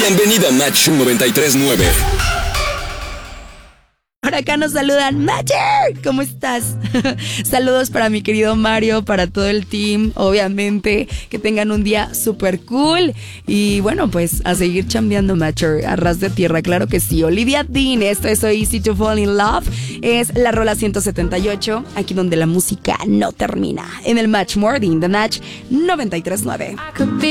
Bienvenida a Match 93.9. Por acá nos saludan. Matcher, ¿cómo estás? Saludos para mi querido Mario, para todo el team, obviamente. Que tengan un día súper cool. Y bueno, pues a seguir chambeando, Matcher, a ras de tierra, claro que sí. Olivia Dean, esto es So Easy to Fall in Love. Es la rola 178, aquí donde la música no termina. En el Match Morning, The Match 93.9.